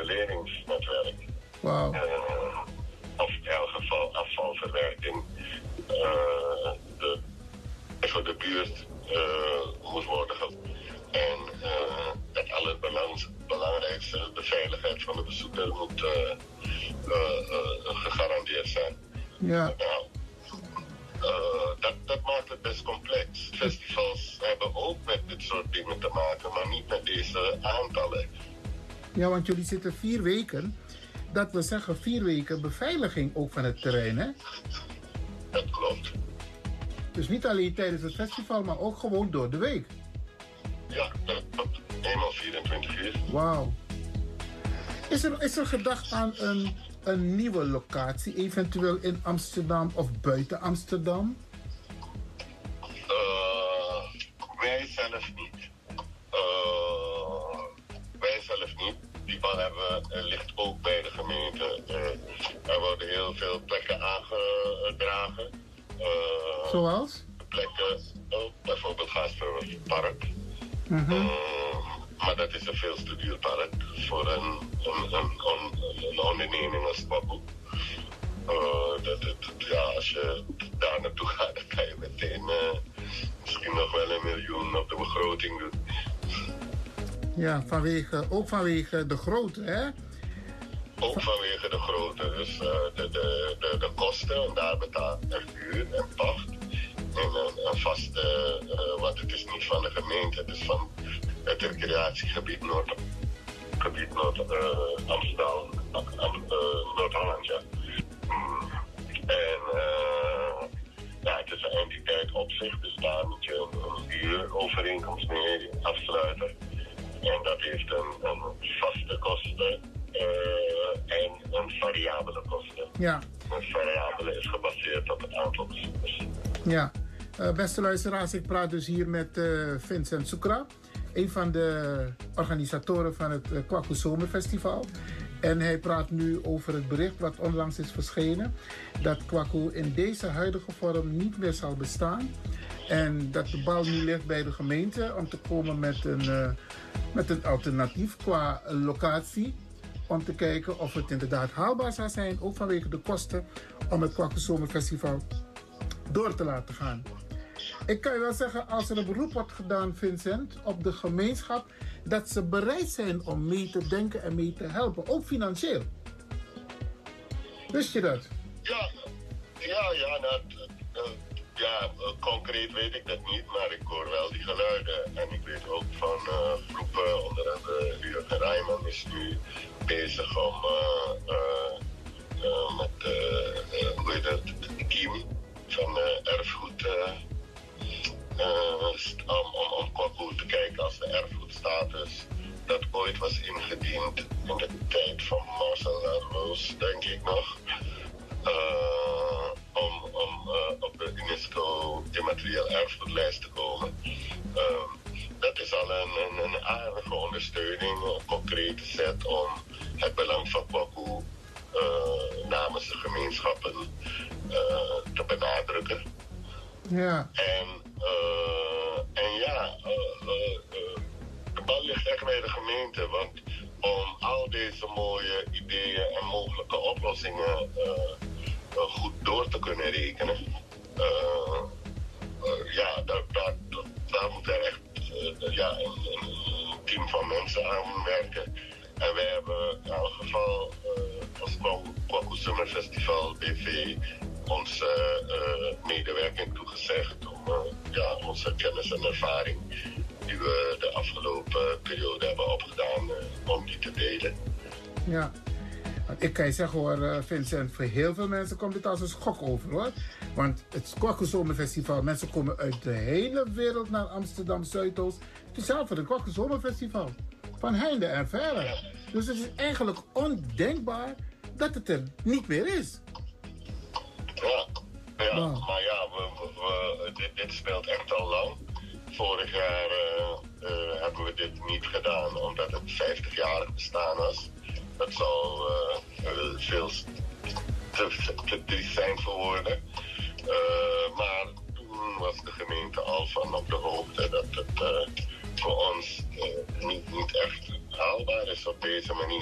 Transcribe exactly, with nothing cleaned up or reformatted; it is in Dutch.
rioleringsnetwerk. Wauw. Uh, of in elk geval afvalverwerking. Uh, de, voor de buurt uh, moet worden ge- En uh, het allerbelangrijkste, de veiligheid van de bezoeker moet uh, uh, uh, gegarandeerd zijn. Ja. Nou, uh, dat, dat maakt het best complex. Festivals hebben ook met dit soort dingen te maken, maar niet met deze aantallen. Ja, want jullie zitten vier weken. Dat wil zeggen vier weken beveiliging ook van het terrein, hè? Dat klopt. Dus niet alleen tijdens het festival, maar ook gewoon door de week. Ja, dat klopt. Eenmaal vierentwintig uur. Wauw. Is er, is er gedacht aan een, een nieuwe locatie, eventueel in Amsterdam of buiten Amsterdam? Uh, wij zelf niet. Uh, wij zelf niet. Die bal hebben, uh, ligt ook bij de gemeente. Uh, er worden heel veel plekken aangedragen. Uh, Zoals? Plekken, uh, bijvoorbeeld Gasthuispark. Mm-hmm. Uh, maar dat is een veel te duur park voor een, een, een, een, een onderneming als Kwakkoe. Uh, dat, dat, ja, als je daar naartoe gaat, dan kan je meteen uh, misschien nog wel een miljoen op de begroting doen. Ja, vanwege, ook vanwege de grootte, hè? Ook vanwege de grootte, dus uh, de, de, de, de kosten, en daar betaalt er huur en pacht. En een, een vaste, uh, want het is niet van de gemeente, het is van het recreatiegebied Noord, gebied Noord, uh, Amsterdam, uh, Noord-Holland, ja. Mm. En uh, ja, het is een entiteit op zich, dus daar moet je een, een huurovereenkomst mee afsluiten. En dat heeft een, een vaste kosten uh, en een variabele kosten. Ja. Een variabele is gebaseerd op het aantal bezoekers. Ja. Uh, beste luisteraars, ik praat dus hier met uh, Vincent Soekra, een van de organisatoren van het uh, Kwakkoe Zomerfestival. En hij praat nu over het bericht wat onlangs is verschenen, dat Kwakkoe in deze huidige vorm niet meer zal bestaan. En dat de bal nu ligt bij de gemeente om te komen met een, uh, met een alternatief qua locatie. Om te kijken of het inderdaad haalbaar zou zijn, ook vanwege de kosten, om het Kwakkoe Zomerfestival door te laten gaan. Ik kan je wel zeggen, als er een beroep wordt gedaan, Vincent, op de gemeenschap, dat ze bereid zijn om mee te denken en mee te helpen, ook financieel. Wist je dat? Ja, ja, ja, nou, uh, ja uh, concreet weet ik dat niet, maar ik hoor wel die geluiden. En ik weet ook van uh, groepen, onder andere Jurgen Rijman is nu bezig om uh, uh, uh, met, uh, uh, hoe heet het, de Kiem van uh, erfgoed, uh, uh, om, om, om Kwakkoe te kijken als de erfgoedstatus dat ooit was ingediend in de tijd van Marcel Roos, denk ik nog. Uh, om om uh, op de UNESCO immaterieel erfgoedlijst te komen. Uh, dat is al een, een, een aardige ondersteuning, een concrete set om het belang van Kwakkoe uh, namens de gemeenschappen uh, te benadrukken. Ja. En, uh, en ja, uh, uh, uh, de bal ligt echt bij de gemeente, want om al deze mooie ideeën en mogelijke oplossingen uh, uh, goed door te kunnen rekenen, uh, uh, ja, daar, daar, daar moet er echt uh, ja, een, een team van mensen aan werken. En wij hebben in elk geval uh, als Kwakkoe Summer Festival B V onze uh, medewerking toegezegd om uh, ja, onze kennis en ervaring die we de afgelopen periode hebben opgedaan, uh, om die te delen. Ja. Ik kan je zeggen hoor, uh, Vincent, voor heel veel mensen komt dit als een schok over hoor. Want het Kwakkoe Zomerfestival, mensen komen uit de hele wereld naar Amsterdam Zuidoost, speciaal voor het Kwakkoe Zomerfestival. Van heinde en verre. Ja. Dus het is eigenlijk ondenkbaar dat het er niet meer is. Ja, ja. Wow. Maar ja, we, we, we, dit, dit speelt echt al lang. Vorig jaar uh, uh, hebben we dit niet gedaan omdat het vijftigjarig bestaan was. Dat zal uh, uh, veel te, te triest zijn voor woorden. Uh, maar toen was de gemeente al van op de hoogte dat het uh, voor ons uh, niet, niet echt haalbaar is op deze manier.